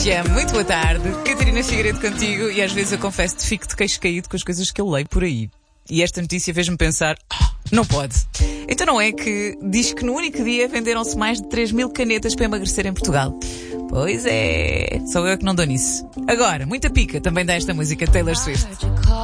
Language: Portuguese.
Muito boa tarde, Catarina Figueiredo contigo. E às vezes eu confesso-te, fico de queixo caído com as coisas que eu leio por aí. E esta notícia fez-me pensar, não pode. Então não é que diz que no único dia venderam-se mais de 3.000 canetas para emagrecer em Portugal. Pois é, sou eu que não dou nisso. Agora, muita pica também dá esta música de Taylor Swift.